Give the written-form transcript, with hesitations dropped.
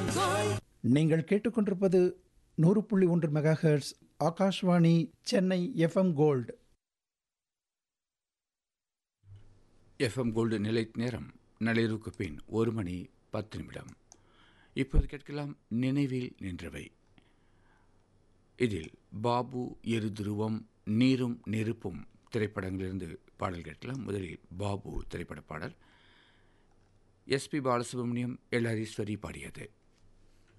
நீங்கள் கேட்டுக்கொண்டிருப்பது 100.1 megahertz Akashvani Chennai FM gold. FM gold நிலை நேரம் நள்ளிரவுக்கு பின் 1:10. இப்போது கேட்கலாம் நினைவில் நின்றவை. இதில் பாபு, எருதுருவம், நீரும் நெருப்பும் திரைப்படங்களிலிருந்து பாடல் கேட்கலாம். முதலில் பாபு திரைப்பட பாடல். SP Balasubramaniam, L. ஹரீஸ்வரி பாடியது.